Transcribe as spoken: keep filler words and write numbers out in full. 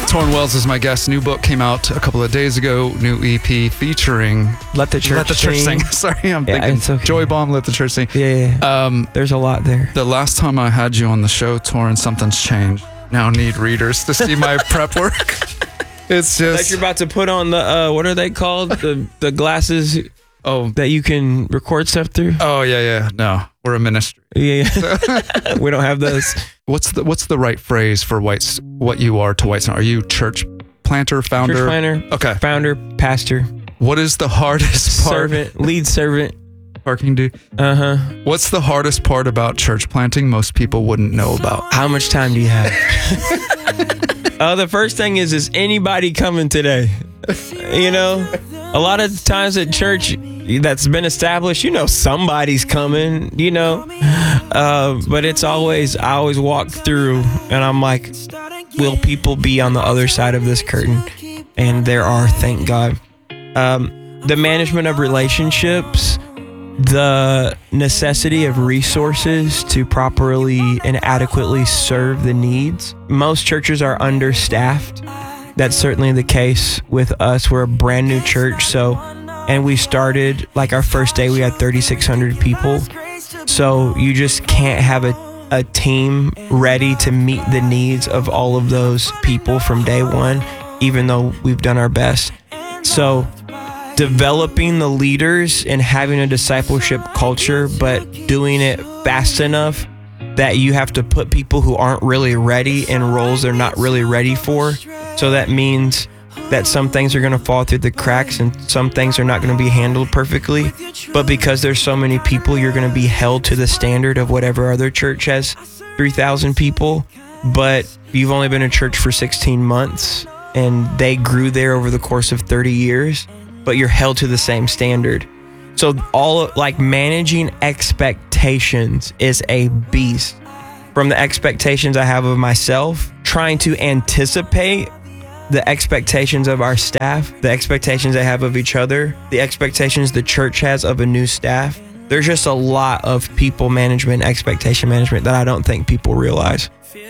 Torrin Wells is my guest. New book came out a couple of days ago. New E P featuring Let the Church Let the Church Sing. Sing. Sorry, I'm Yeah, thinking it's okay. Joy Bomb, Let the Church Sing. Yeah, yeah. Um, There's a lot there. the last time I had you on the show, Torrin, something's changed. Now need readers to see my prep work. It's Like just you're about to put on the, uh, what are they called? The the glasses oh that you can record stuff through? oh yeah yeah no, we're a ministry. Yeah, yeah. We don't have those. What's the what's the right phrase for White's what you are to Whitestone? Are you church planter, founder? Church planner, Okay. founder, pastor, What is the hardest part? servant, lead servant. Parking dude. Uh huh. What's the hardest part about church planting most people wouldn't know about? How much time do you have? uh, the first thing is, is anybody coming today? You know, a lot of times at church that's been established, you know, somebody's coming, you know, uh, but it's always, I always walk through and I'm like, will people be on the other side of this curtain? And there are, thank God. Um, the management of relationships, the necessity of resources to properly and adequately serve the needs. Most churches are understaffed. That's certainly the case with us. We're a brand new church, so, and we started, like our first day, we had thirty-six hundred people. So you just can't have a, a team ready to meet the needs of all of those people from day one, even though we've done our best. So developing the leaders and having a discipleship culture, but doing it fast enough that you have to put people who aren't really ready in roles they're not really ready for. So that means that some things are going to fall through the cracks and some things are not going to be handled perfectly. But because there's so many people, you're going to be held to the standard of whatever other church has three thousand people. But you've only been in church for sixteen months and they grew there over the course of thirty years. But you're held to the same standard. So all like managing expectations is a beast. From the expectations I have of myself, trying to anticipate the expectations of our staff, the expectations they have of each other, the expectations the church has of a new staff. There's just a lot of people management, expectation management that I don't think people realize.